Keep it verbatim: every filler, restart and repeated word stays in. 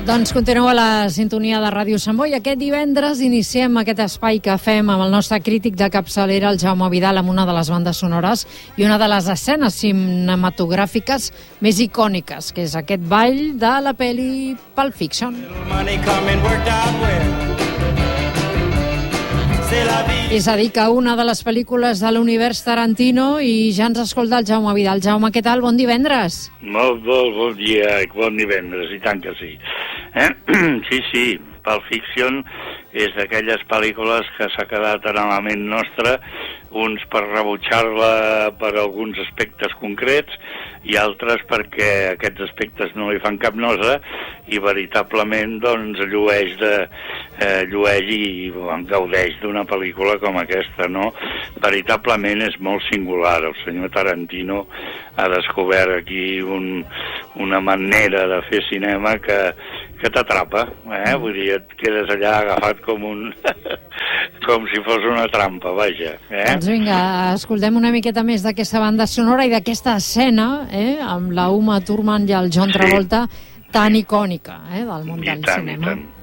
Doncs continueu a la sintonia de Ràdio Sant Boi. Aquest divendres iniciem aquest espai que fem amb el nostre crític de capçalera, el Jaume Vidal, amb una de les bandes sonores i una de les escenes cinematogràfiques més icòniques, que és aquest ball de la pel·li Pulp Fiction. És a dir, que una de les pel·lícules de l'univers Tarantino, i ja ens escolta el Jaume Vidal. Jaume, què tal? Bon divendres. Molt, molt bon dia, bon divendres, i tant que sí. Eh? Sí, sí, Pulp Fiction és d'aquelles pel·lícules que s'ha quedat en la ment nostra, uns per rebutjar-la per alguns aspectes concrets i altres perquè aquests aspectes no li fan cap nosa i veritablement doncs llueix, de, eh, llueix i en gaudeix d'una pel·lícula com aquesta, no? Veritablement és molt singular. El senyor Tarantino ha descobert aquí un, una manera de fer cinema que, que t'atrapa, eh? Vull dir, et quedes allà agafat com un... com si fos una trampa, vaja. Eh? Doncs vinga, escoltem una miqueta més d'aquesta banda sonora i d'aquesta escena, eh, amb la Uma Thurman i el John Travolta, sí, tan icònica, eh, del món I del tant, cinema. I tant.